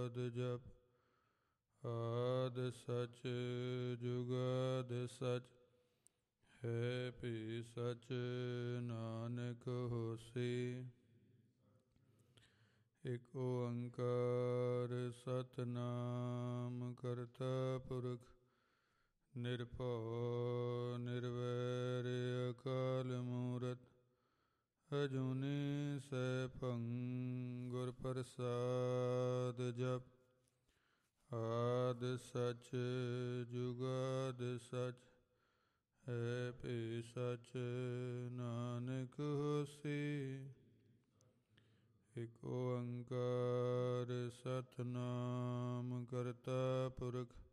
ਜਪ। ਆਦਿ ਸਚ ਜੁਗਾਦਿ ਸਚ ਹੈ ਭੀ ਸਚ ਨਾਨਕ ਹੋਸੀ। ਇਕ ਓੰਕਾਰ ਸਤਿਨਾਮ ਕਰਤਾ ਪੁਰਖ ਨਿਰਭਉ ਨਿਰਵੈਰ ਅਕਾਲ ਮੂਰਤ ਅਜੂਨੀ ਸੈਭੰ ਗੁਰ ਪ੍ਰਸਾਦ ਜਪ। ਆਦਿ ਸਚ ਜੁਗਾਦਿ ਸਚ ਹੈ ਭੀ ਸਚ ਨਾਨਕ ਹੋਸੀ। ਇਕ ਓੰਕਾਰ ਸਤਿਨਾਮ ਕਰਤਾ ਪੁਰਖ